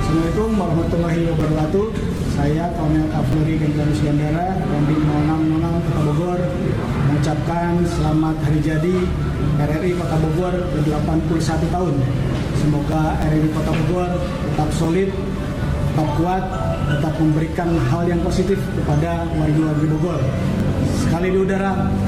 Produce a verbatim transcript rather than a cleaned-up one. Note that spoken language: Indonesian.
Assalamualaikum warahmatullahi wabarakatuh. Saya Kolonel Kavaleri Gendarus Bandara Kodim nol enam nol enam Kota Bogor mengucapkan selamat hari jadi R R I Kota Bogor ke delapan puluh satu tahun. Semoga R R I Kota Bogor tetap solid, tetap kuat, tetap memberikan hal yang positif kepada warga-warga Bogor. Sekali di udara.